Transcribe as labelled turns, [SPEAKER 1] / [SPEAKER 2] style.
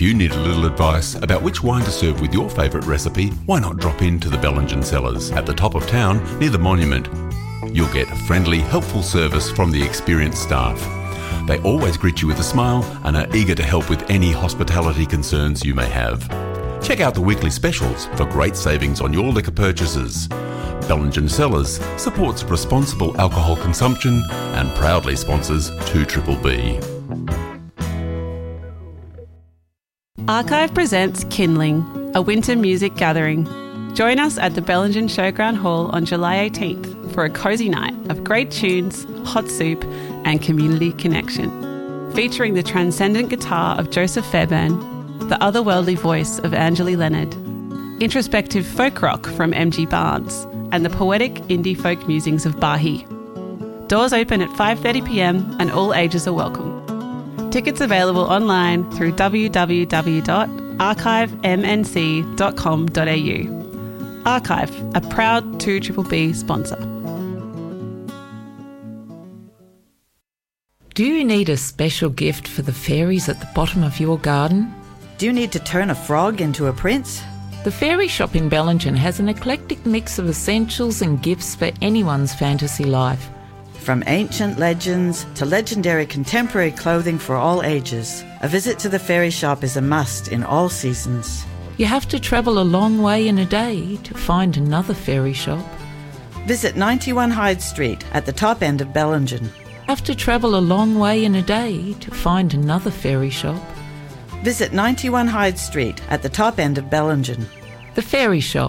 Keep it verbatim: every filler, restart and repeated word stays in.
[SPEAKER 1] If you need a little advice about which wine to serve with your favourite recipe, why not drop in to the Bellingen Cellars at the top of town near the Monument. You'll get friendly, helpful service from the experienced staff. They always greet you with a smile and are eager to help with any hospitality concerns you may have. Check out the weekly specials for great savings on your liquor purchases. Bellingen Cellars supports responsible alcohol consumption and proudly sponsors two B B.
[SPEAKER 2] Archive presents Kindling, a winter music gathering. Join us at the Bellingen Showground Hall on July eighteenth for a cosy night of great tunes, hot soup and community connection. Featuring the transcendent guitar of Joseph Fairbairn, the otherworldly voice of Anjali Leonard, introspective folk rock from M G Barnes, and the poetic indie folk musings of Bahi. Doors open at five thirty p m and all ages are welcome. Tickets available online through w w w dot archive m n c dot com dot a u. Archive, a proud two B B sponsor.
[SPEAKER 3] Do you need a special gift for the fairies at the bottom of your garden?
[SPEAKER 4] Do you need to turn a frog into a prince?
[SPEAKER 3] The Fairy Shop in Bellingen has an eclectic mix of essentials and gifts for anyone's fantasy life.
[SPEAKER 4] From ancient legends to legendary contemporary clothing for all ages, a visit to the Fairy Shop is a must in all seasons.
[SPEAKER 3] You have to travel a long way in a day to find another fairy shop.
[SPEAKER 4] Visit ninety-one Hyde Street at the top end of Bellingen.
[SPEAKER 3] Have to travel a long way in a day to find another fairy shop.
[SPEAKER 4] Visit ninety-one Hyde Street at the top end of Bellingen.
[SPEAKER 3] The Fairy Shop.